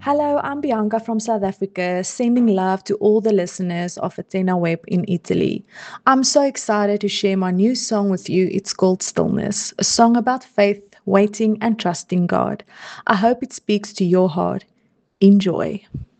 Hello, I'm Bianca from South Africa, sending love to all the listeners of Athena Web in Italy. I'm so excited to share my new song with you. It's called Stillness, a song about faith, waiting, and trusting God. I hope it speaks to your heart. Enjoy.